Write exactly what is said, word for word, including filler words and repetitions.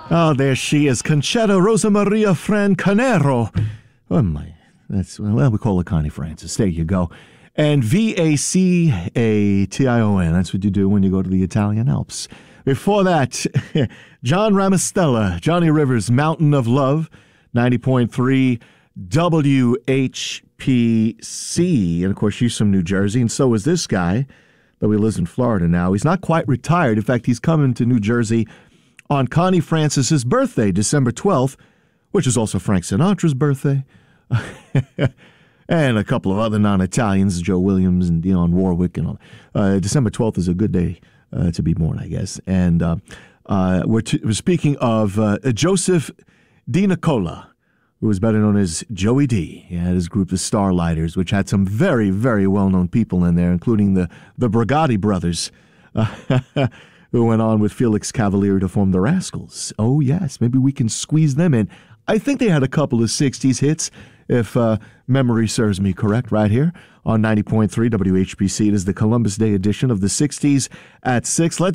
Oh, there she is, Conchetta Rosa Maria Francanero. Oh, my. That's, well, we call her Connie Francis. There you go. And V A C A T I O N. That's what you do when you go to the Italian Alps. Before that, John Ramostella, Johnny Rivers, Mountain of Love, ninety point three W H P C. And, of course, she's from New Jersey, and so is this guy, though he lives in Florida now. He's not quite retired. In fact, he's coming to New Jersey on Connie Francis's birthday, December twelfth, which is also Frank Sinatra's birthday. And a couple of other non-Italians, Joe Williams and Dionne Warwick. And all. Uh, December twelfth is a good day uh, to be born, I guess. And uh, uh, we're, t- we're speaking of uh, Joseph Di Nicola, who was better known as Joey D. He had his group, the Starlighters, which had some very, very well-known people in there, including the, the Brigatti brothers, uh, who went on with Felix Cavaliere to form the Rascals. Oh, yes, maybe we can squeeze them in. I think they had a couple of sixties hits, if uh, memory serves me correct, right here on ninety point three W H B C. It is the Columbus Day edition of the sixties at six. Let's